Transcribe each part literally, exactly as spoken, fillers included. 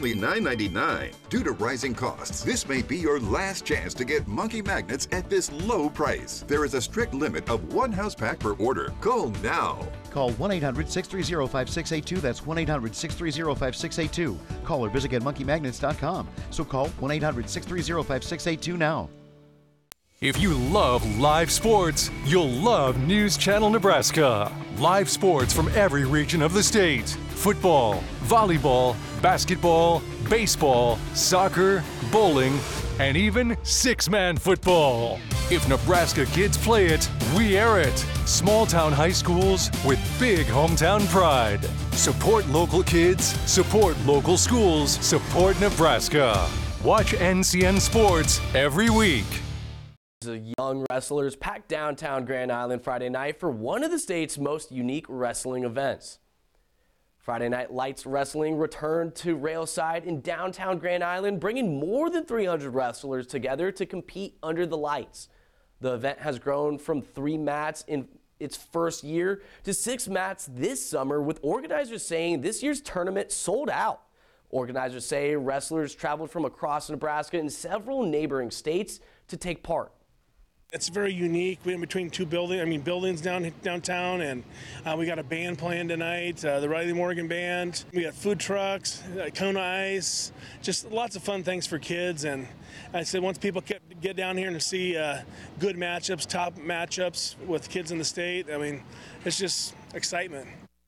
only nine ninety-nine. Due to rising costs, this may be your last chance to get monkey magnets at this low price. There is a strict limit of one house pack per order. Call now. Call one eight hundred, six three zero, five six eight two. That's one eight hundred, six three zero, five six eight two. Call or visit get monkey magnets dot com. So call one eight hundred, six three zero, five six eight two now. If you love live sports, you'll love News Channel Nebraska. Live sports from every region of the state. Football, volleyball, basketball, baseball, soccer, bowling, and even six-man football. If Nebraska kids play it, we air it. Small town high schools with big hometown pride. Support local kids, support local schools, support Nebraska. Watch N C N Sports every week. The young wrestlers packed downtown Grand Island Friday night for one of the state's most unique wrestling events. Friday Night Lights Wrestling returned to Railside in downtown Grand Island, bringing more than three hundred wrestlers together to compete under the lights. The event has grown from three mats in its first year to six mats this summer, with organizers saying this year's tournament sold out. Organizers say wrestlers traveled from across Nebraska and several neighboring states to take part. It's very unique. We're in between two buildings, I mean buildings down downtown, and uh, we got a band playing tonight, uh, the Riley Morgan Band. We got food trucks, uh, Kona Ice, just lots of fun things for kids. And I said once people get, get down here and see uh, good matchups, top matchups with kids in the state, I mean, it's just excitement.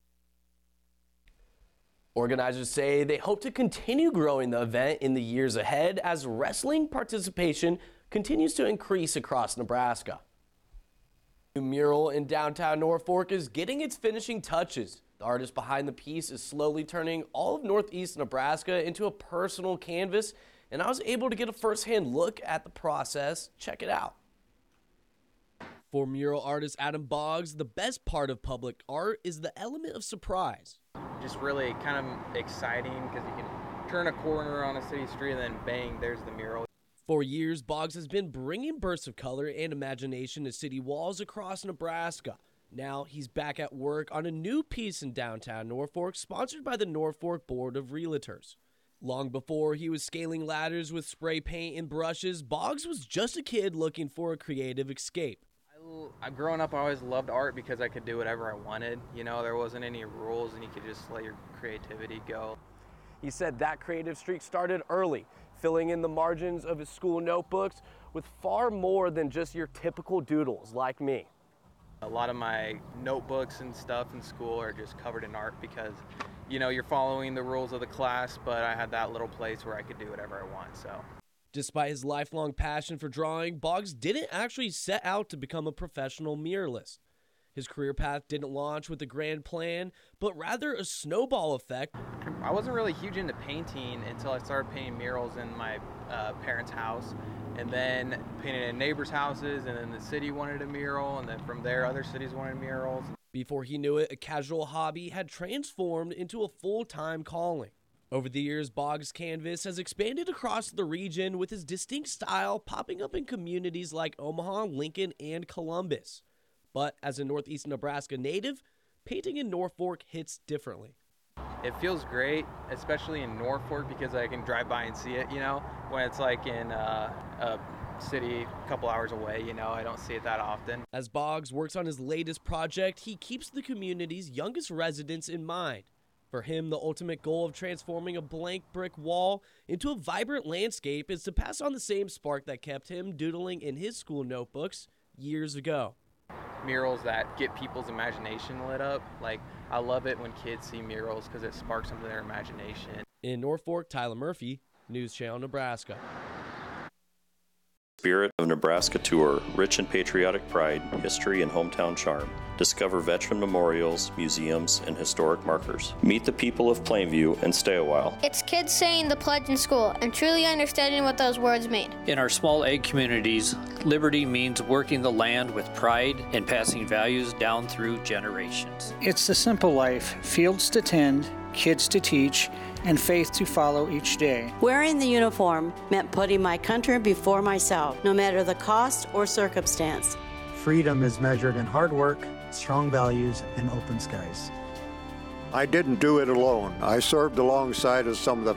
Organizers say they hope to continue growing the event in the years ahead as wrestling participation continues to increase across Nebraska. The mural in downtown Norfolk is getting its finishing touches. The artist behind the piece is slowly turning all of northeast Nebraska into a personal canvas, and I was able to get a first-hand look at the process. Check it out. For mural artist Adam Boggs, the best part of public art is the element of surprise. Just really kind of exciting because you can turn a corner on a city street and then bang, there's the mural. For years, Boggs has been bringing bursts of color and imagination to city walls across Nebraska. Now he's back at work on a new piece in downtown Norfolk, sponsored by the Norfolk Board of Realtors. Long before he was scaling ladders with spray paint and brushes, Boggs was just a kid looking for a creative escape. I, growing up, I always loved art because I could do whatever I wanted. You know, there wasn't any rules and you could just let your creativity go. He said that creative streak started early, filling in the margins of his school notebooks with far more than just your typical doodles like me. A lot of my notebooks and stuff in school are just covered in art because, you know, you're following the rules of the class, but I had that little place where I could do whatever I want, so. Despite his lifelong passion for drawing, Boggs didn't actually set out to become a professional muralist. His career path didn't launch with a grand plan, but rather a snowball effect. I wasn't really huge into painting until I started painting murals in my uh, parents' house, and then painted in neighbors' houses, and then the city wanted a mural, and then from there other cities wanted murals. Before he knew it, a casual hobby had transformed into a full-time calling. Over the years, Boggs' canvas has expanded across the region, with his distinct style popping up in communities like Omaha, Lincoln, and Columbus. But as a Northeast Nebraska native, painting in Norfolk hits differently. It feels great, especially in Norfolk, because I can drive by and see it, you know, when it's like in uh, a city a couple hours away, you know, I don't see it that often. As Boggs works on his latest project, he keeps the community's youngest residents in mind. For him, the ultimate goal of transforming a blank brick wall into a vibrant landscape is to pass on the same spark that kept him doodling in his school notebooks years ago. Murals that get people's imagination lit up. Like, I love it when kids see murals because it sparks something in their imagination. In Norfolk, Tyler Murphy, News Channel Nebraska. Spirit of Nebraska Tour, rich in patriotic pride, history, and hometown charm. Discover veteran memorials, museums, and historic markers. Meet the people of Plainview and stay a while. It's kids saying the pledge in school and truly understanding what those words mean. In our small ag communities, liberty means working the land with pride and passing values down through generations. It's the simple life, fields to tend, kids to teach, and faith to follow each day. Wearing the uniform meant putting my country before myself, no matter the cost or circumstance. Freedom is measured in hard work, strong values, and open skies. I didn't do it alone. I served alongside of some of the